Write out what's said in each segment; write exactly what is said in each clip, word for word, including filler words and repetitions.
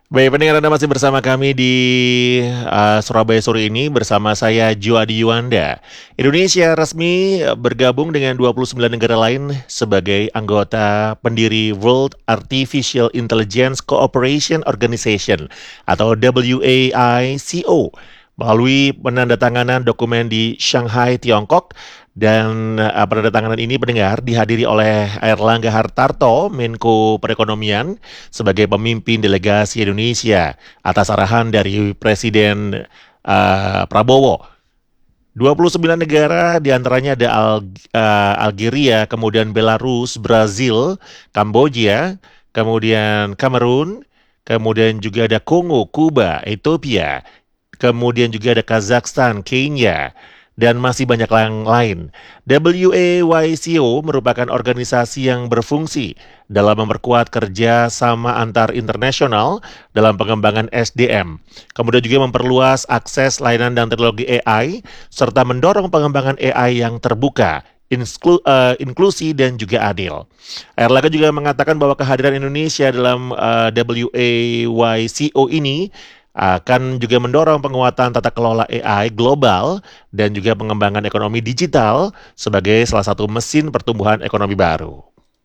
Baik, pendengar Anda masih bersama kami di uh, Surabaya sore ini bersama saya Juadi Yuanda. Indonesia resmi bergabung dengan dua puluh sembilan negara lain sebagai anggota pendiri World Artificial Intelligence Cooperation Organization atau W A I C O melalui penandatanganan dokumen di Shanghai, Tiongkok. Dan uh, penandatanganan ini pendengar dihadiri oleh Airlangga Hartarto, Menko Perekonomian, sebagai pemimpin delegasi Indonesia atas arahan dari Presiden uh, Prabowo. dua puluh sembilan negara diantaranya ada Al- uh, Algeria, kemudian Belarus, Brazil, Kamboja, kemudian Kamerun, kemudian juga ada Kongo, Kuba, Ethiopia, kemudian juga ada Kazakhstan, Kenya, dan masih banyak yang lain. W A Y C O merupakan organisasi yang berfungsi dalam memperkuat kerja sama antar internasional dalam pengembangan S D M. Kemudian juga memperluas akses layanan dan teknologi A I, serta mendorong pengembangan A I yang terbuka, Insklu, uh, inklusi dan juga adil. Erlangga juga mengatakan bahwa kehadiran Indonesia dalam uh, W A Y C O ini akan juga mendorong penguatan tata kelola A I global dan juga pengembangan ekonomi digital sebagai salah satu mesin pertumbuhan ekonomi baru.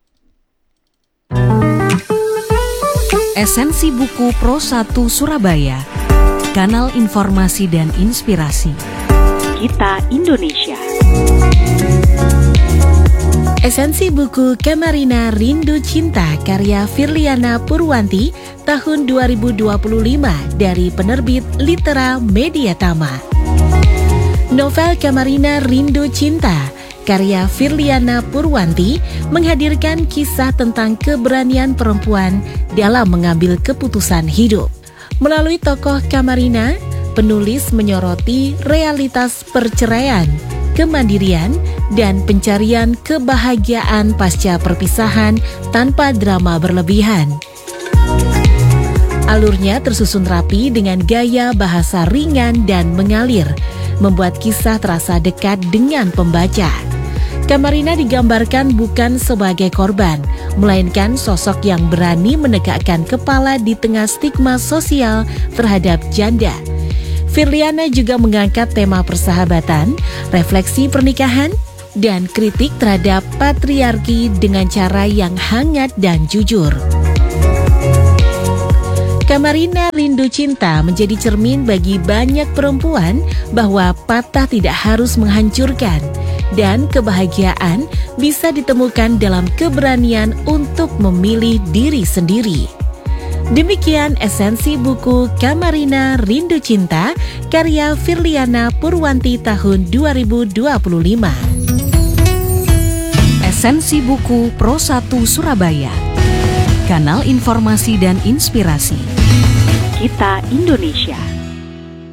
Esensi buku Pro satu Surabaya, kanal informasi dan inspirasi. Kita Indonesia. Esensi buku Kamarina Rindu Cinta karya Firliana Purwanti tahun dua ribu dua puluh lima dari penerbit Litera Media Tama. Novel Kamarina Rindu Cinta karya Firliana Purwanti menghadirkan kisah tentang keberanian perempuan dalam mengambil keputusan hidup. Melalui tokoh Kamarina, penulis menyoroti realitas perceraian, kemandirian, dan pencarian kebahagiaan pasca perpisahan tanpa drama berlebihan. Alurnya tersusun rapi dengan gaya bahasa ringan dan mengalir, membuat kisah terasa dekat dengan pembaca. Kamarina digambarkan bukan sebagai korban, melainkan sosok yang berani menegakkan kepala di tengah stigma sosial terhadap janda. Firliana juga mengangkat tema persahabatan, refleksi pernikahan, dan kritik terhadap patriarki dengan cara yang hangat dan jujur. Kamarina Rindu Cinta menjadi cermin bagi banyak perempuan bahwa patah tidak harus menghancurkan dan kebahagiaan bisa ditemukan dalam keberanian untuk memilih diri sendiri. Demikian esensi buku Kamarina Rindu Cinta karya Firliana Purwanti tahun dua ribu dua puluh lima. Esensi buku Pro satu Surabaya, kanal informasi dan inspirasi. Kita Indonesia.